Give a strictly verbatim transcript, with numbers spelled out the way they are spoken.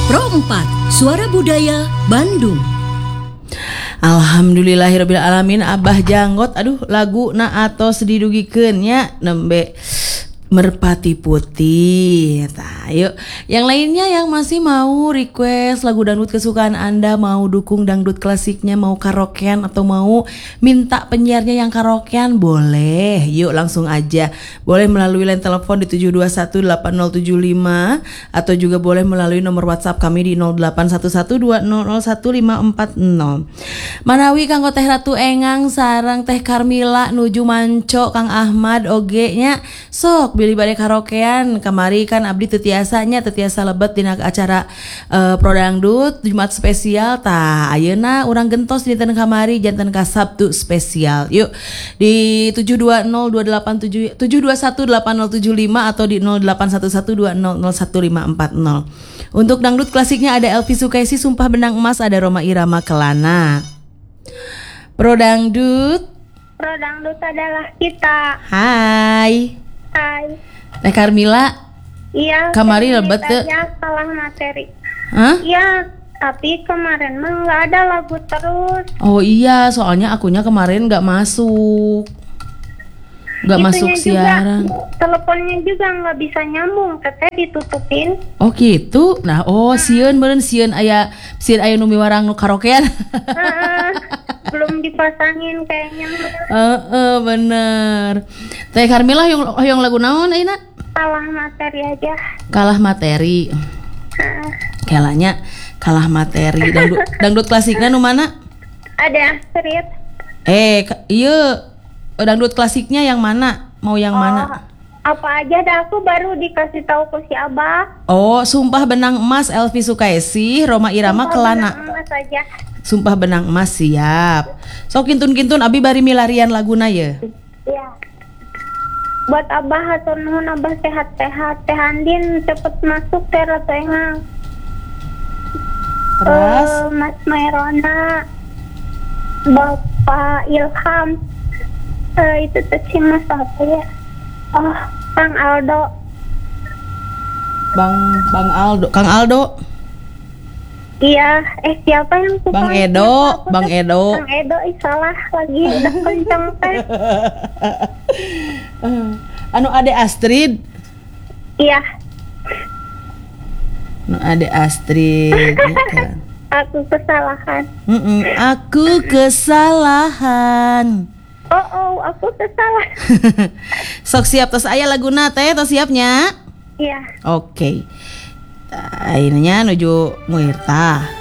Pro empat, Suara Budaya Bandung. Alhamdulillahirabbil alamin. Abah Janggot, aduh lagu na atau sedidugikeun nya nembe Merpati Putih. Nah, yuk. Yang lainnya yang masih mau request lagu dangdut kesukaan Anda, mau dukung dangdut klasiknya, mau karaokean atau mau minta penyiarnya yang karaokean, boleh. Yuk langsung aja. Boleh melalui line telepon di tujuh dua satu delapan nol tujuh lima atau juga boleh melalui nomor WhatsApp kami di nol delapan satu satu dua nol nol satu lima empat nol. Manawi kanggo Teh Ratu Engang sareng Teh Karmila nuju Manco Kang Ahmad oge nya sok bilih bade karaokean. Kamari kan abdi tetiasanya tetiasa lebet dina acara uh, Pro Dangdut Jumat spesial. Tah ayeuna urang gentos dinten kamari janten ka Sabtu spesial. Yuk di tujuh dua nol dua delapan tujuh tujuh dua satu delapan nol tujuh lima atau di nol delapan satu satu dua nol nol satu lima empat nol. Untuk dangdut klasiknya ada Elvi Sukaisi Sumpah Benang Emas, ada Rhoma Irama Kelana. Pro Dangdut, Pro Dangdut adalah kita. hai. Hai. Teh Karmila, Iya. kamari lebet teu? Salah materi. Hah? Iya, tapi kemarin mah nggak ada lagu terus. Oh iya, soalnya akunya kemarin nggak masuk, nggak masuk siaran. Teleponnya juga nggak bisa nyambung, teteh ditutupin. Oh gitu. Nah, oh sieun meureun sieun aya sieun aya nu miwarang nu karaokean. Uh, belum dipasangin kayaknya. Heeh, uh, uh, bener. Teh Karmila hoyong hoyong lagu naon ayeuna? Salah materi aja. Kalah materi. Uh, Kelanya kalah materi. Dangdut dangdut klasiknya nu mana? ada Astrid. Eh, ka- ieu dangdut klasiknya yang mana? Mau yang Oh, mana? apa aja dah, aku baru dikasih tahu ke si Abah. Oh, Sumpah Benang Emas Elvi Sukaisi, Rhoma Irama Sumpah Kelana. Benang Emas aja. Sumpah Benang Emas siap. Sok kintun-kintun abi bari milarian laguna ye. Iya. Buat Abah hatur nuhun, Abah sehat-sehat. Teh Andin cepet masuk Teh Ratu Engang. Terus Eh, Mas Mairona, Bapak Ilham, eh, itu tuh si Mas apa ya? Oh, Kang Aldo. Bang Bang Aldo, Kang Aldo, Iya, eh siapa yang suka? Bang Edo, Aku Bang tuh- Edo. Bang Edo, ih salah lagi, udah kenceng teh. Anu ade Astrid, Iya, anu ade Astrid. Ya kan? aku kesalahan. Mm-mm, aku kesalahan. Oh, oh, aku kesalahan. Sok siap tos aya laguna teh, tos siapnya. Iya. Oke. Akhirnya nuju Muirta.